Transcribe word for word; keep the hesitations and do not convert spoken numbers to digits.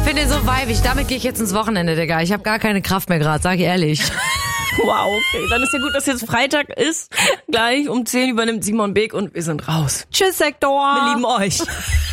finde den so weibig. Damit gehe ich jetzt ins Wochenende, Digga. Ich habe gar keine Kraft mehr gerade, sag ich ehrlich. Wow, okay. Dann ist ja gut, dass jetzt Freitag ist. Gleich um zehn übernimmt Simon Beek und wir sind raus. Tschüss, Sektor. Wir lieben euch.